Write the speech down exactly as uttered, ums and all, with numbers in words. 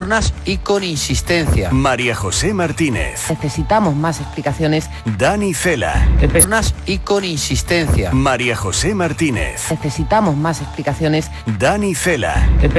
personas y con insistencia. María José Martínez. Necesitamos más explicaciones. Dani Cela. Personas y con insistencia. María José Martínez. Necesitamos más explicaciones. Dani Cela.